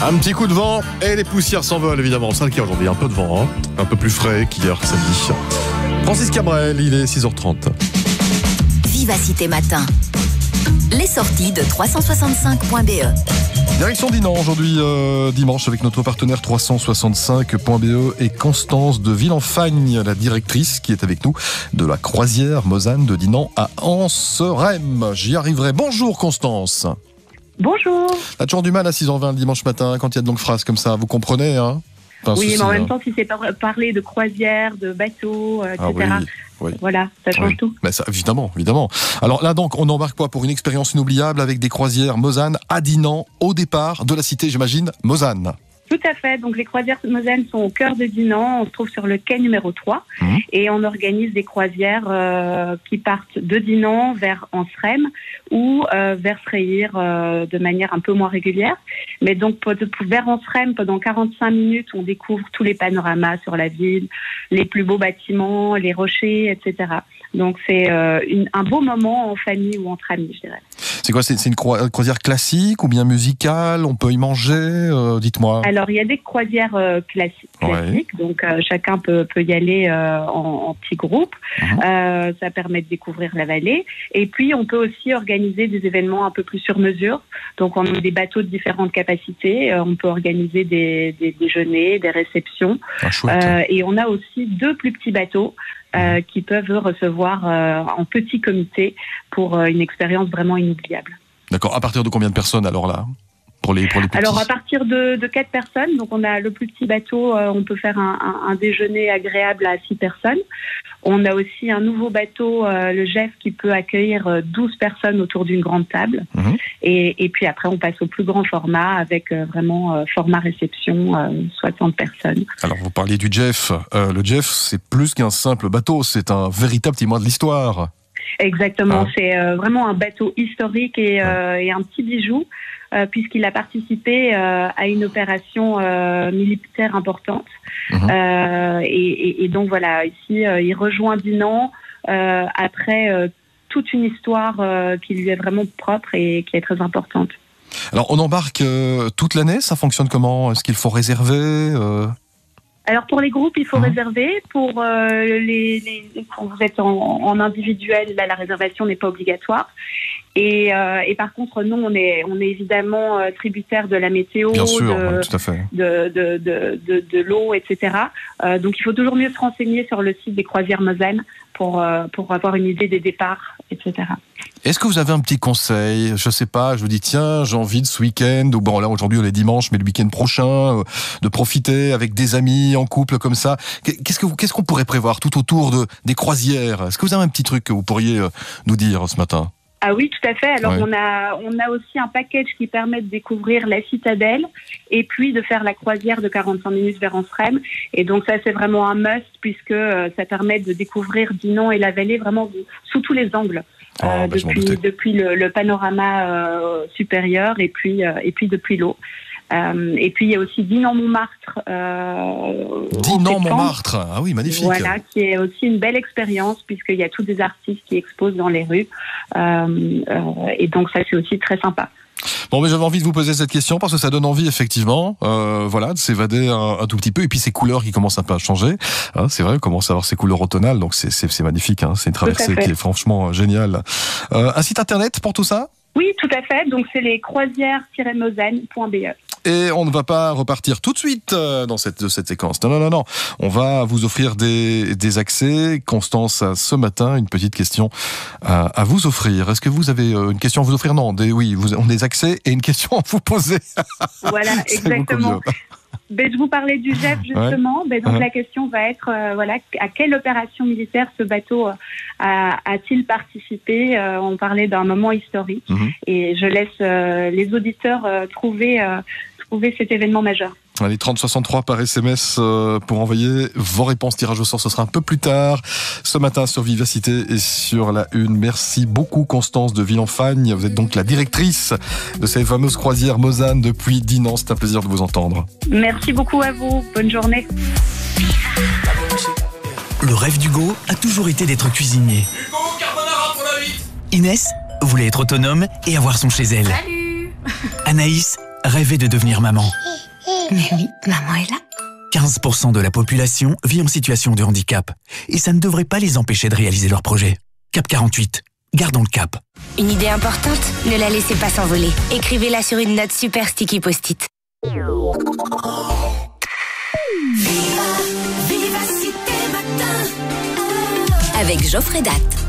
Un petit coup de vent et les poussières s'envolent évidemment. C'est le cas aujourd'hui, un peu de vent, hein. Un peu plus frais qu'hier samedi. Francis Cabrel, il est 6h30. Vivacité Matin. Les sorties de 365.be. Direction Dinan aujourd'hui, dimanche, avec notre partenaire 365.be et Constance de Villenfagne, la directrice qui est avec nous de la croisière Mozane de Dinan à Anseremme. J'y arriverai. Bonjour Constance. Bonjour. T'as toujours du mal à 6h20 le dimanche matin quand il y a de longues phrases comme ça, vous comprenez, hein? Oui, mais en même temps, si c'est parler de croisière, de bateau, etc., oui. Voilà, ça change tout. Mais ça, évidemment. Alors là, donc, on embarque quoi pour une expérience inoubliable avec des croisières Mozane à Dinan, au départ de la cité, j'imagine, Mozane. Tout à fait. Donc, les croisières Mozane sont au cœur de Dinan. On se trouve sur le quai numéro 3. Et on organise des croisières qui partent de Dinan vers Anseremme ou vers Freyr de manière un peu moins régulière. Mais donc, vers Anseremme, pendant 45 minutes, on découvre tous les panoramas sur la ville, les plus beaux bâtiments, les rochers, etc. Donc, c'est un beau moment en famille ou entre amis, je dirais. C'est quoi? C'est une croisière classique ou bien musicale? On peut y manger? Dites-moi. Alors, il y a des croisières classiques. Ouais. Donc, chacun peut y aller en petits groupes. Ça permet de découvrir la vallée. Et puis, on peut aussi organiser des événements un peu plus sur mesure. Donc, on a des bateaux de différentes capacités. On peut organiser des déjeuners, des réceptions. Et on a aussi 2 plus petits bateaux qui peuvent recevoir en petit comité pour une expérience vraiment inoubliable. D'accord. À partir de combien de personnes alors là? Pour les petits. Alors à partir de 4 personnes, donc on a le plus petit bateau, on peut faire un déjeuner agréable à 6 personnes. On a aussi un nouveau bateau, le Jeff, qui peut accueillir 12 personnes autour d'une grande table. Et puis après on passe au plus grand format avec vraiment format réception, 60 personnes. Alors vous parliez du Jeff. Le Jeff, c'est plus qu'un simple bateau, c'est un véritable témoin de l'histoire. Exactement, c'est vraiment un bateau historique et un petit bijou. Puisqu'il a participé à une opération militaire importante. Et donc voilà, ici, il rejoint Dinan après toute une histoire qui lui est vraiment propre et qui est très importante. Alors, on embarque toute l'année, ça fonctionne comment? Est-ce qu'il faut réserver Alors pour les groupes, il faut réserver. Pour quand vous êtes en individuel, là la réservation n'est pas obligatoire. Et par contre, nous, on est évidemment tributaire de la météo, bien sûr, tout à fait. de l'eau, etc. Donc il faut toujours mieux se renseigner sur le site des croisières Mozane pour avoir une idée des départs, etc. Est-ce que vous avez un petit conseil? Je sais pas, je vous dis tiens, j'ai envie de ce week-end, ou bon là aujourd'hui on est dimanche, mais le week-end prochain, de profiter avec des amis, en couple comme ça. Qu'est-ce qu'on pourrait prévoir tout autour des croisières? Est-ce que vous avez un petit truc que vous pourriez nous dire ce matin? Ah oui, tout à fait. Alors on a aussi un package qui permet de découvrir la citadelle et puis de faire la croisière de 45 minutes vers Anseremme. Et donc ça, c'est vraiment un must puisque ça permet de découvrir Dinan et la vallée vraiment sous tous les angles. Depuis le panorama supérieur et puis depuis l'eau. Et puis il y a aussi Dinan-Montmartre. Dinan-Montmartre, ah oui, magnifique. Voilà, qui est aussi une belle expérience puisqu'il y a tous des artistes qui exposent dans les rues. Et donc ça, c'est aussi très sympa. Bon, mais j'avais envie de vous poser cette question parce que ça donne envie effectivement, de s'évader un tout petit peu. Et puis ces couleurs qui commencent un peu à changer. Hein, c'est vrai, on commence à avoir ces couleurs automnales, donc c'est magnifique. Hein, c'est une traversée qui est franchement géniale. Un site internet pour tout ça? Oui, tout à fait. Donc c'est les croisières-mozane.be. Et on ne va pas repartir tout de suite dans cette séquence. Non. On va vous offrir des accès. Constance a ce matin une petite question à vous offrir. Est-ce que vous avez une question à vous offrir? Non, on a des accès et une question à vous poser. Voilà, exactement. Je vous parlais du Jeff justement. Donc la question va être à quelle opération militaire ce bateau a-t-il participé? On parlait d'un moment historique et je laisse les auditeurs trouver cet événement majeur. Allez, 3063 par SMS pour envoyer vos réponses. Tirage au sort, ce sera un peu plus tard ce matin sur Vivacité et sur la Une. Merci beaucoup Constance de Villenfagne. Vous êtes donc la directrice de cette fameuse croisière Mozane depuis Dinan. C'est un plaisir de vous entendre. Merci beaucoup à vous. Bonne journée. Le rêve d'Hugo a toujours été d'être cuisinier. Hugo, carbonara pour la vie. Inès voulait être autonome et avoir son chez elle. Salut. Anaïs rêver de devenir maman. Mais oui, maman est là. 15% de la population vit en situation de handicap. Et ça ne devrait pas les empêcher de réaliser leurs projets. Cap 48. Gardons le cap. Une idée importante, ne la laissez pas s'envoler. Écrivez-la sur une note super sticky post-it. Avec Geoffrey Datt.